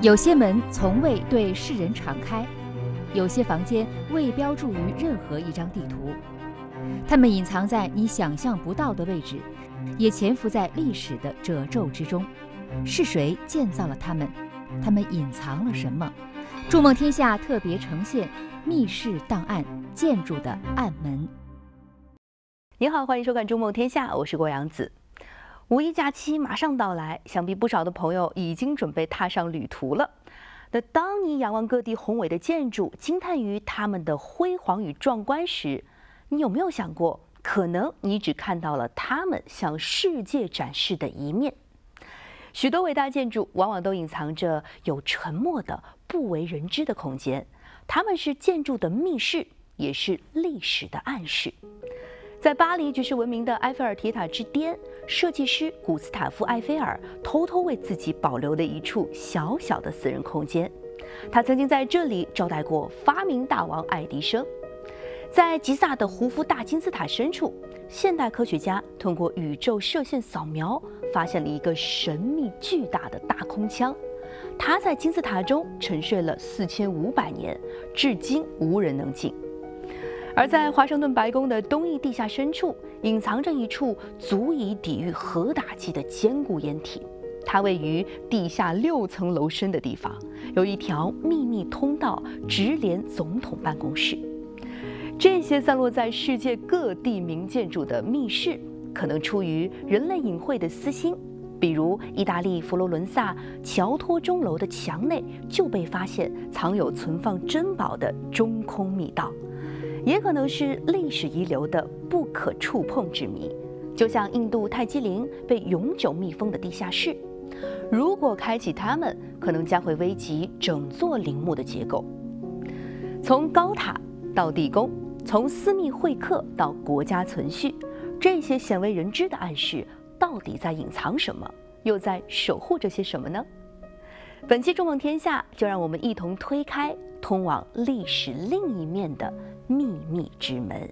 有些门从未对世人敞开，有些房间未标注于任何一张地图。它们隐藏在你想象不到的位置，也潜伏在历史的褶皱之中。是谁建造了它们？它们隐藏了什么？筑梦天下特别呈现密室档案：建筑的暗门。 您好，欢迎收看《筑梦天下》，我是郭阳子。五一假期马上到来，想必不少的朋友已经准备踏上旅途了。那当你仰望各地宏伟的建筑，惊叹于它们的辉煌与壮观时，你有没有想过，可能你只看到了它们向世界展示的一面？许多伟大建筑往往都隐藏着有沉默的、不为人知的空间，它们是建筑的密室，也是历史的暗示。在巴黎举世闻名的埃菲尔铁塔之巅，设计师古斯塔夫·埃菲尔偷偷为自己保留了一处小小的私人空间。他曾经在这里招待过发明大王爱迪生。在吉萨的胡夫大金字塔深处，现代科学家通过宇宙射线扫描，发现了一个神秘巨大的大空腔。它在金字塔中沉睡了4500年，至今无人能进。而在华盛顿白宫的东翼地下深处，隐藏着一处足以抵御核打击的坚固掩体。它位于地下6层楼深的地方，有一条秘密通道直连总统办公室。这些散落在世界各地名建筑的密室，可能出于人类隐晦的私心，比如意大利佛罗伦萨乔托钟楼的墙内就被发现藏有存放珍宝的中空密道。也可能是历史遗留的不可触碰之谜，就像印度泰姬陵被永久密封的地下室。如果开启它们，可能将会危及整座陵墓的结构。从高塔到地宫，从私密会客到国家存续，这些鲜为人知的暗示到底在隐藏什么，又在守护着些什么呢？本期《筑梦天下》就让我们一同推开通往历史另一面的秘密之门。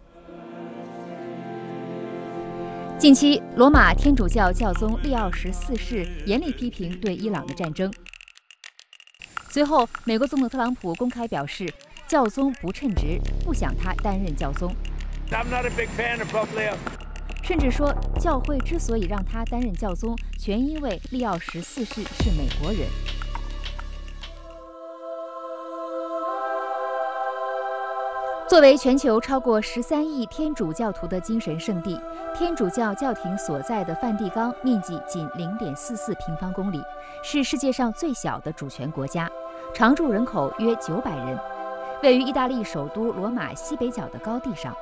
近期，罗马天主教教宗利奥14世严厉批评对伊朗的战争。随后，美国总统特朗普公开表示，教宗不称职，不想他担任教宗。甚至说，教会之所以让他担任教宗，全因为利奥14世是美国人。作为全球超过13亿天主教徒的精神圣地，天主教教廷所在的梵蒂冈面积仅0.44平方公里，是世界上最小的主权国家，常住人口约900人，位于意大利首都罗马西北角的高地上。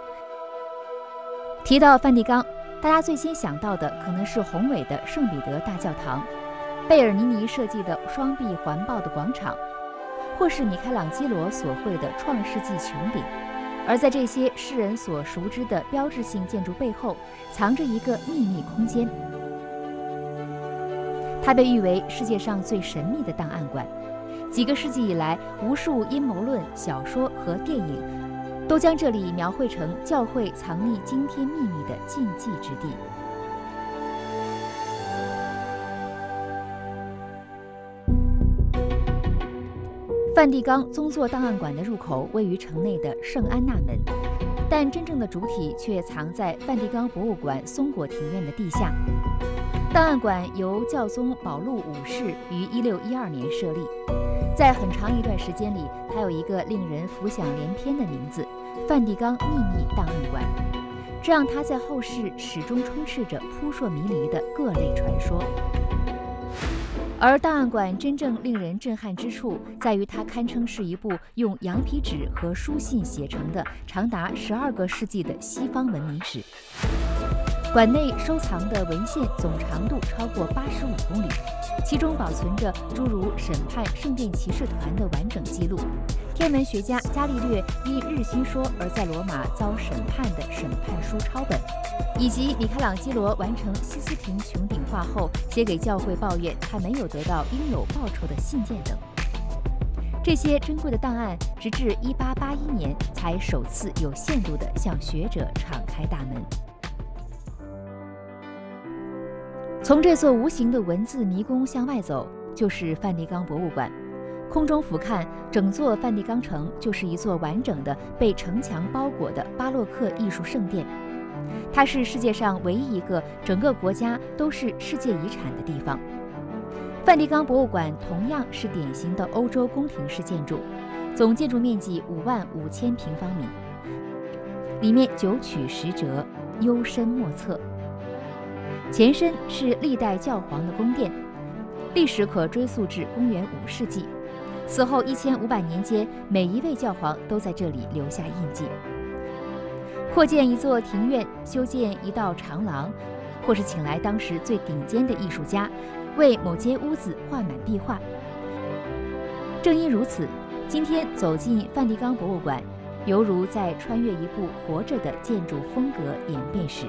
提到梵蒂冈，大家最先想到的可能是宏伟的圣彼得大教堂、贝尔尼尼设计的双臂环抱的广场，或是米开朗基罗所绘的创世纪穹顶。而在这些世人所熟知的标志性建筑背后，藏着一个秘密空间。它被誉为世界上最神秘的档案馆。几个世纪以来，无数阴谋论、小说和电影都将这里描绘成教会藏匿惊天秘密的禁忌之地。梵蒂冈宗座档案馆的入口位于城内的圣安娜门，但真正的主体却藏在梵蒂冈博物馆松果庭院的地下。档案馆由教宗保禄5世于1612年设立，在很长一段时间里，它有一个令人浮想联翩的名字——梵蒂冈秘密档案馆，这让它在后世始终充斥着扑朔迷离的各类传说。而档案馆真正令人震撼之处，在于它堪称是一部用羊皮纸和书信写成的长达12个世纪的西方文明史。馆内收藏的文献总长度超过85公里，其中保存着诸如审判圣殿骑士团的完整记录，天文学家伽利略因日心说而在罗马遭审判的审判书抄本，以及米开朗基罗完成西斯廷穹顶画后写给教会抱怨他没有得到应有报酬的信件等。这些珍贵的档案直至1881年才首次有限度地向学者敞开大门。从这座无形的文字迷宫向外走， 就是梵蒂冈博物馆。空中俯瞰，整座梵蒂冈城就是一座完整的被城墙包裹的巴洛克艺术圣殿。它是世界上唯一一个整个国家都是世界遗产的地方。梵蒂冈博物馆同样是典型的欧洲宫廷式建筑，总建筑面积55000平方米，里面九曲十折，幽深莫测。前身是历代教皇的宫殿，历史可追溯至公元5世纪。此后1500年间，每一位教皇都在这里留下印记。扩建一座庭院，修建一道长廊，或是请来当时最顶尖的艺术家，为某间屋子画满壁画。正因如此，今天走进梵蒂冈博物馆，犹如在穿越一部活着的建筑风格演变史。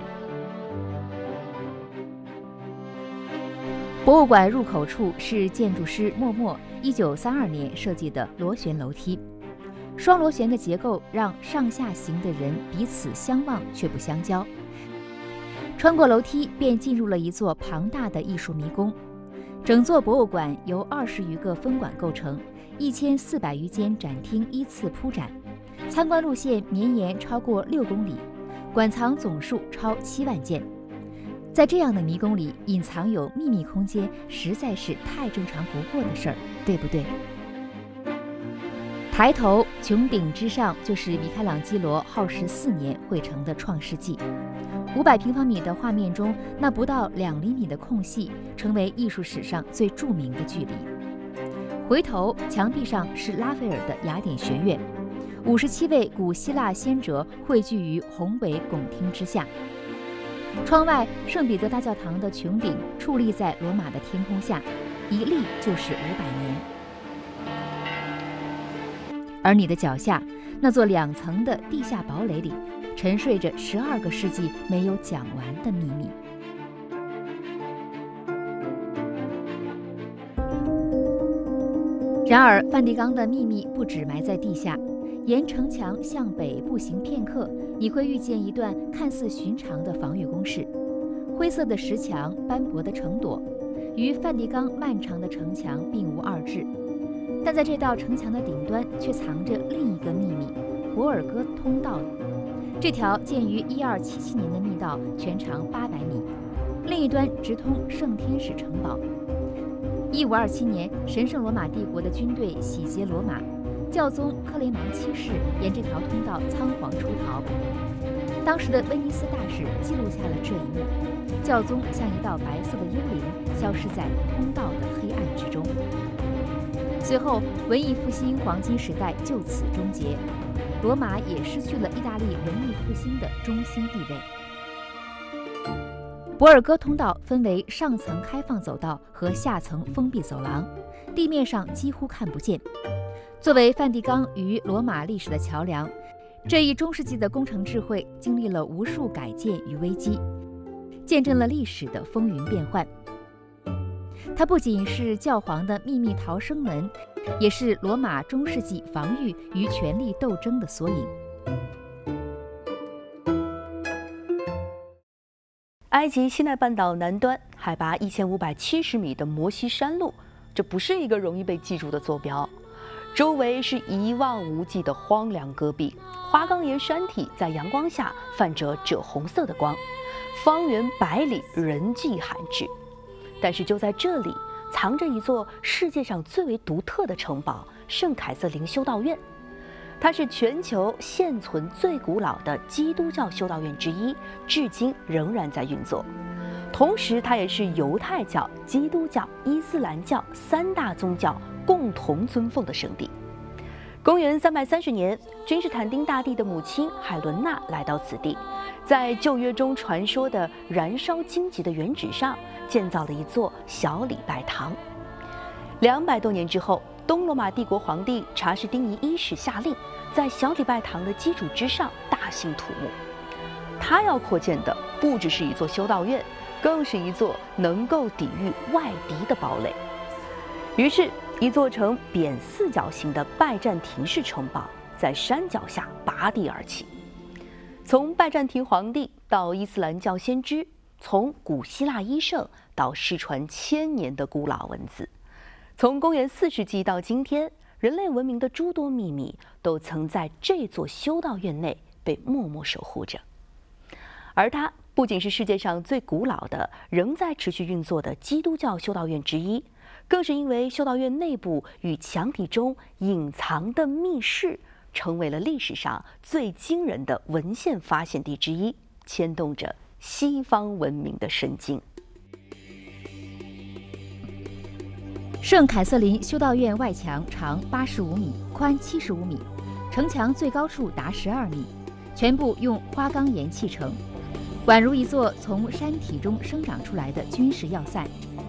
博物馆入口处是建筑师默默1932年设计的螺旋楼梯，双螺旋的结构让上下行的人彼此相望却不相交。穿过楼梯便进入了一座庞大的艺术迷宫。整座博物馆由20余个分馆构成，1400余间展厅依次铺展，参观路线绵延超过6公里，馆藏总数超7万件。在这样的迷宫里隐藏有秘密空间，实在是太正常不过的事儿，对不对？抬头穹顶之上就是米开朗基罗耗时4年绘成的《创世纪》，500平方米的画面中，那不到2厘米的空隙，成为艺术史上最著名的距离。回头墙壁上是拉斐尔的雅典学院，57位古希腊先哲汇聚于宏伟拱厅之下。窗外圣彼得大教堂的穹顶矗立在罗马的天空下，一立就是500年。而你的脚下那座2层的地下堡垒里，沉睡着12个世纪没有讲完的秘密。然而，梵蒂冈的秘密不只埋在地下。沿城墙向北步行片刻，你会遇见一段看似寻常的防御工事。灰色的石墙，斑驳的城垛，与梵蒂冈漫长的城墙并无二致。但在这道城墙的顶端，却藏着另一个秘密——博尔戈通道。这条建于1277年的密道全长800米，另一端直通圣天使城堡。1527年，神圣罗马帝国的军队洗劫罗马。教宗克雷芒7世沿这条通道仓皇出逃，当时的威尼斯大使记录下了这一幕：教宗像一道白色的幽灵，消失在通道的黑暗之中。随后，文艺复兴黄金时代就此终结，罗马也失去了意大利文艺复兴的中心地位。博尔戈通道分为上层开放走道和下层封闭走廊，地面上几乎看不见。作为梵蒂冈与罗马历史的桥梁，这一中世纪的工程智慧经历了无数改建与危机，见证了历史的风云变幻。它不仅是教皇的秘密逃生门，也是罗马中世纪防御与权力斗争的缩影。 埃及西奈半岛南端海拔1570米的摩西山路，这不是一个容易被记住的坐标。周围是一望无际的荒凉戈壁，花岗岩山体在阳光下泛着赭红色的光，方圆100里人迹罕至。但是就在这里，藏着一座世界上最为独特的城堡——圣凯瑟琳修道院。它是全球现存最古老的基督教修道院之一，至今仍然在运作。同时，它也是犹太教、基督教、伊斯兰教3大宗教共同尊奉的圣地。公元330年，君士坦丁大帝的母亲海伦娜来到此地，在旧约中传说的燃烧荆棘的原址上建造了一座小礼拜堂。200多年之后，东罗马帝国皇帝查士丁尼一世下令，在小礼拜堂的基础之上大兴土木。他要扩建的不只是一座修道院，更是一座能够抵御外敌的堡垒。于是，一座呈扁四角形的拜占庭式城堡在山脚下拔地而起。从拜占庭皇帝到伊斯兰教先知，从古希腊医圣到失传1000年的古老文字， 从公元4世纪到今天，人类文明的诸多秘密都曾在这座修道院内被默默守护着。而它不仅是世界上最古老的、仍在持续运作的基督教修道院之一，更是因为修道院内部与墙体中隐藏的密室，成为了历史上最惊人的文献发现地之一，牵动着西方文明的神经。 圣凯瑟琳修道院外墙长85米，宽75米，城墙最高处达12米，全部用花岗岩砌成，宛如一座从山体中生长出来的军事要塞。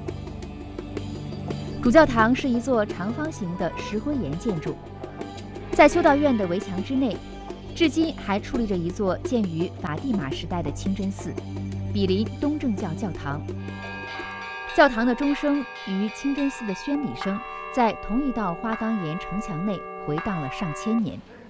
主教堂是一座长方形的石灰岩建筑，在修道院的围墙之内，至今还矗立着一座建于法蒂玛时代的清真寺——比林东正教教堂。教堂的钟声与清真寺的宣礼声，在同一道花岗岩城墙内回荡了上千年。